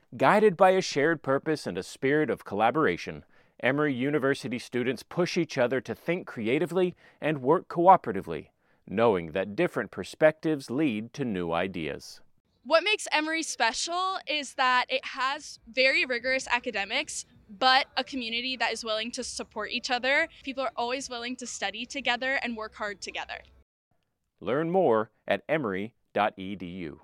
Guided by a shared purpose and a spirit of collaboration, Emory University students push each other to think creatively and work cooperatively, knowing that different perspectives lead to new ideas. What makes Emory special is that it has very rigorous academics, but a community that is willing to support each other. People are always willing to study together and work hard together. Learn more at emory.edu.